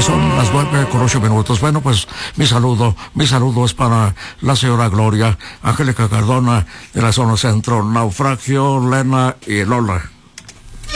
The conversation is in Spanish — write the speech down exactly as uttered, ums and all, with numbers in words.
Y son las nueve con ocho minutos. Bueno, pues mi saludo, mi saludo es para la señora Gloria, Angélica Cardona, de la zona centro, Naufragio, Lena y Lola.